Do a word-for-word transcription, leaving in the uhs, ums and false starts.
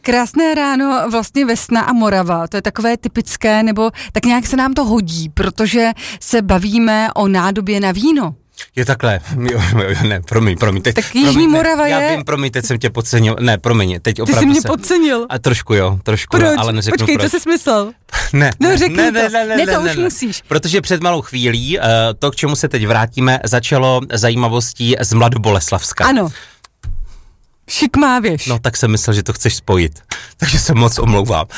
Krásné ráno, vlastně Vesna a Morava, to je takové typické, nebo tak nějak se nám to hodí, protože se bavíme o nádobě na víno. Je takhle, jo, ne, promiň, promiň. Teď, tak Jižní promiň, Morava ne, je... Já vím, promiň, teď jsem tě podcenil, ne, promiň, teď opravdu Ty jsi mě se... podcenil. A trošku jo, trošku, proč? ale neřeknu Počkej, proč. co jsi myslel? Ne, no řekni ne, to, ne, ne, ne, ne, to ne, už ne, musíš. Protože před malou chvílí, uh, to, k čemu se teď vrátíme, začalo zajímavostí z Mladoboleslavska. Ano. Šikmávěš. No tak jsem myslel, že to chceš spojit, takže se moc omlouvám.